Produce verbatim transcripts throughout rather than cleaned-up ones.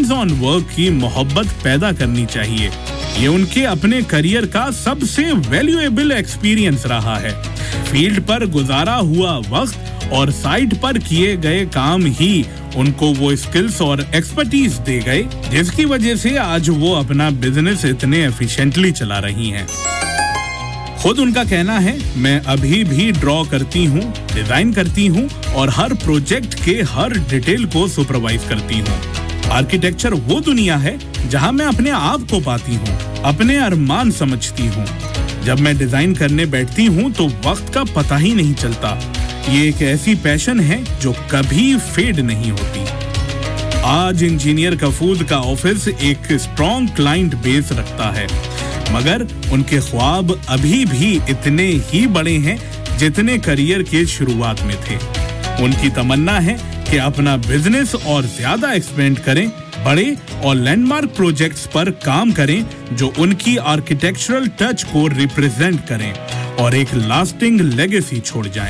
Hands on work की मोहब्बत पैदा करनी चाहिए। ये उनके अपने करियर का सबसे वैल्यूएबल एक्सपीरियंस रहा है। फील्ड पर गुजारा हुआ वक्त और साइट पर किए गए काम ही उनको वो स्किल्स और एक्सपर्टीज दे गए जिसकी वजह से आज वो अपना बिजनेस इतने एफिशिएंटली चला रही हैं। खुद उनका कहना है, मैं अभी भी ड्रॉ करती हूँ, डिजाइन करती हूँ और हर प्रोजेक्ट के हर डिटेल को सुपरवाइज करती हूँ। आर्किटेक्चर वो दुनिया है जहाँ मैं अपने आप को पाती हूँ, अपने अरमान समझती हूँ। जब मैं डिजाइन करने बैठती हूँ तो वक्त का पता ही नहीं चलता। ये एक ऐसी पैशन है जो कभी फेड नहीं होती। आज इंजीनियर कफूद का ऑफिस एक स्ट्रॉन्ग क्लाइंट बेस रखता है, मगर उनके ख्वाब अभी भी इतने ही बड़े हैं जितने करियर के शुरुआत में थे। उनकी तमन्ना है कि अपना बिजनेस और ज्यादा एक्सपेंड करें, बड़े और लैंडमार्क प्रोजेक्ट्स पर काम करें जो उनकी आर्किटेक्चरल टच को रिप्रेजेंट करें और एक लास्टिंग लेगेसी छोड़ जाएं।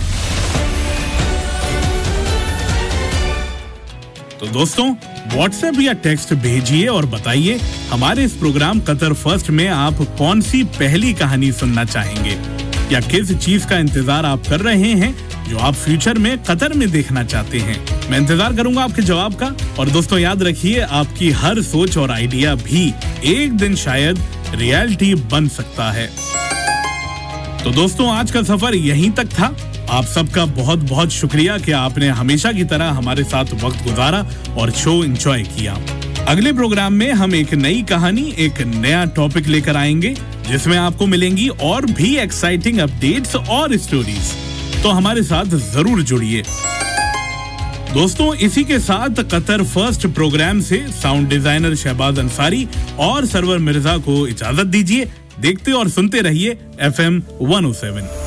तो दोस्तों, व्हाट्सएप या टेक्स्ट भेजिए और बताइए हमारे इस प्रोग्राम कतर फर्स्ट में आप कौन सी पहली कहानी सुनना चाहेंगे या किस चीज का इंतजार आप कर रहे हैं जो आप फ्यूचर में कतर में देखना चाहते हैं। मैं इंतजार करूंगा आपके जवाब का। और दोस्तों याद रखिए, आपकी हर सोच और आइडिया भी एक दिन शायद रियलिटी बन सकता है। तो दोस्तों, आज का सफर यहीं तक था। आप सबका बहुत बहुत शुक्रिया कि आपने हमेशा की तरह हमारे साथ वक्त गुजारा और शो एंजॉय किया। अगले प्रोग्राम में हम एक नई कहानी, एक नया टॉपिक लेकर आएंगे जिसमें आपको मिलेंगी और भी एक्साइटिंग अपडेट्स और स्टोरीज। तो हमारे साथ जरूर जुड़िए। दोस्तों, इसी के साथ कतर फर्स्ट प्रोग्राम से साउंड डिजाइनर शहबाज अंसारी और सरवर मिर्जा को इजाजत दीजिए। देखते और सुनते रहिए F M one O seven.